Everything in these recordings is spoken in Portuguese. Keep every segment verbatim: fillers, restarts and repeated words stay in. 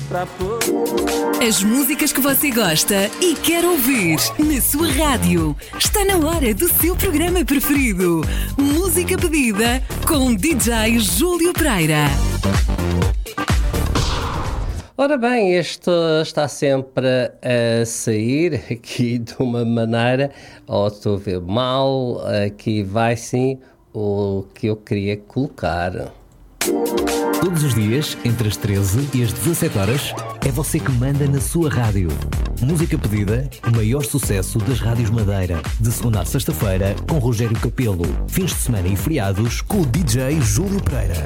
pra pôr. As músicas que você gosta e quer ouvir na sua rádio. Está na hora do seu programa preferido. Música pedida com D J Júlio Pereira. Ora bem, este está sempre a sair aqui de uma maneira, ou estou a ver mal, aqui vai sim o que eu queria colocar. Todos os dias, entre as treze e as dezassete horas, é você que manda na sua rádio. Música pedida, o maior sucesso das rádios Madeira. De segunda a sexta-feira, com Rogério Capelo. Fins de semana e feriados, com o D J Júlio Pereira.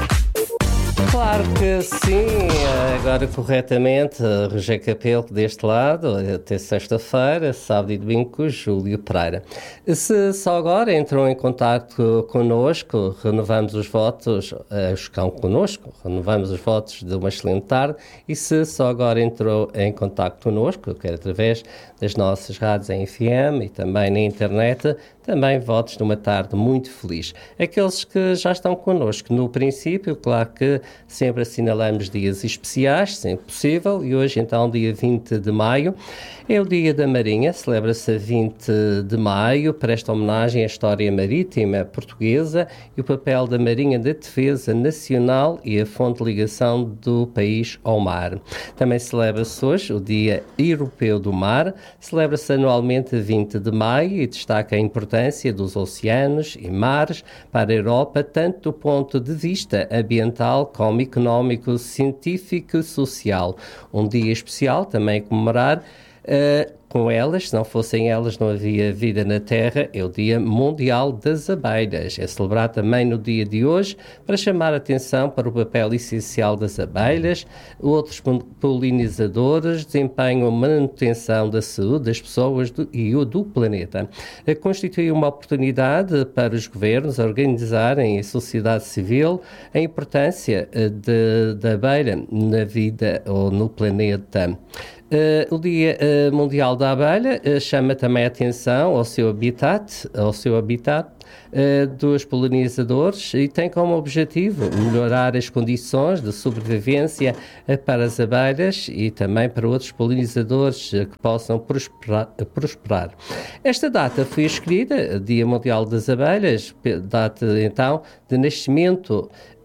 Claro que sim, agora corretamente, Rogério Capelo deste lado, até sexta-feira, sábado e domingo com o Júlio Pereira. Se só agora entram em contato connosco, renovamos os votos, uh, estão connosco, renovamos os votos de uma excelente tarde, e se só agora entrou em contato connosco, quer através das nossas rádios em F M e também na internet, também votos de uma tarde muito feliz. Aqueles que já estão connosco no princípio, claro que sempre assinalamos dias especiais, sempre possível, e hoje então, dia vinte de maio, é o Dia da Marinha, celebra-se a vinte de maio, presta homenagem à história marítima portuguesa e o papel da Marinha da Defesa Nacional e a fonte de ligação do país ao mar. Também celebra-se hoje o Dia Europeu do Mar, celebra-se anualmente a vinte de maio e destaca a importância dos oceanos e mares para a Europa, tanto do ponto de vista ambiental como económico, científico e social. Um dia especial também a comemorar uh, com elas, se não fossem elas não havia vida na Terra, é o Dia Mundial das Abelhas. É celebrado também no dia de hoje para chamar a atenção para o papel essencial das abelhas. Outros polinizadores desempenham a manutenção da saúde das pessoas do, e o do planeta. Constitui uma oportunidade para os governos organizarem a sociedade civil a importância de, da abelha na vida ou no planeta. Uh, o Dia uh, Mundial da Abelha uh, chama também a atenção ao seu habitat, ao seu habitat uh, dos polinizadores e tem como objetivo melhorar as condições de sobrevivência uh, para as abelhas e também para outros polinizadores uh, que possam prosperar, uh, prosperar. Esta data foi escolhida, Dia Mundial das Abelhas, data então de nascimento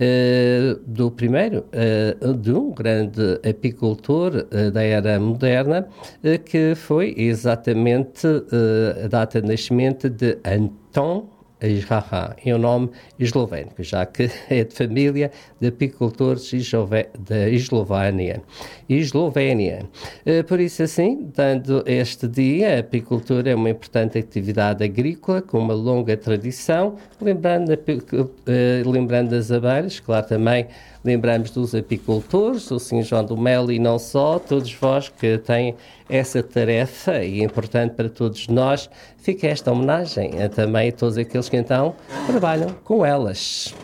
Uh, do primeiro, uh, de um grande apicultor uh, da era moderna, uh, que foi exatamente uh, a data de nascimento de Anton Ijraha, é um nome eslovénico, já que é de família de apicultores da Eslovénia. Eslovénia. Por isso assim, dando este dia, a apicultura é uma importante atividade agrícola com uma longa tradição, lembrando, lembrando as abelhas, claro, também lembramos dos apicultores, do senhor João do Melo e não só, todos vós que têm essa tarefa e é importante para todos nós. Fica esta homenagem a, também a todos aqueles que então trabalham com elas.